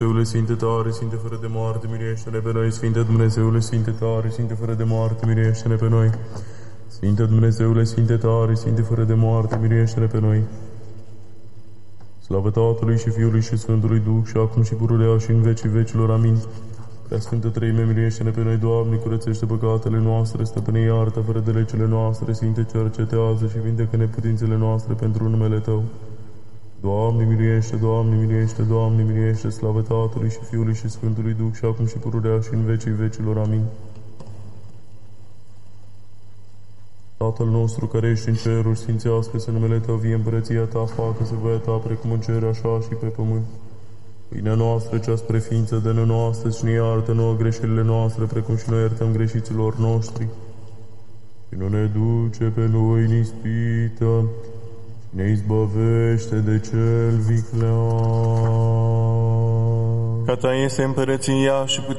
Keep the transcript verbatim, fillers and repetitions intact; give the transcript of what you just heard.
Dumnezeule Sfinte tare, Sfinte fără de moarte, miluiește-ne pe noi. Sfinte Dumnezeule Sfinte tare, Sfinte fără de moarte, miluiește-ne pe noi. Sfinte Dumnezeule Sfinte tare, Sfinte fără de moarte, miluiește-ne pe noi. Slavă Tatălui și Fiului și Sfântului Duh, și acum și pururea și în vecii vecilor. Amin. Prea Sfântă Treime, miluiește-ne pe noi, Doamne, curățește păcatele noastre, stăpâne iartă fără de legile noastre, Sfinte cercetează și vindecă neputințele noastre pentru numele Tău. Doamne miluiește, Doamne miluiește, Doamne miluiește, slavă Tatălui și Fiului și Sfântului Duh, și acum și pururea și în vecii vecilor. Amin. Tatăl nostru care ești în ceruri, sfințească-se numele Tău, vie împărăția Ta, facă-se voia Ta, precum în cer, așa și pe pământ. Pâinea noastră, cea spre ființă, dă-ne nouă astăzi și ne iartă nouă greșelile noastre, precum și noi iertăm greșiților noștri. Și nu ne duce pe noi în ispită, ne izbăvește de cel viclean. Ca Ta este împărăția și puterea